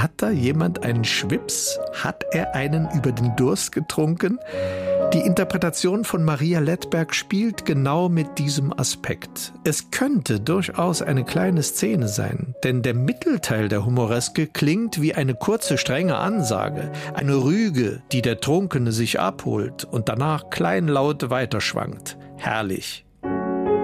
Hat da jemand einen Schwips? Hat er einen über den Durst getrunken? Die Interpretation von Maria Lettberg spielt genau mit diesem Aspekt. Es könnte durchaus eine kleine Szene sein, denn der Mittelteil der Humoreske klingt wie eine kurze, strenge Ansage, eine Rüge, die der Trunkene sich abholt und danach kleinlaut weiterschwankt. Herrlich.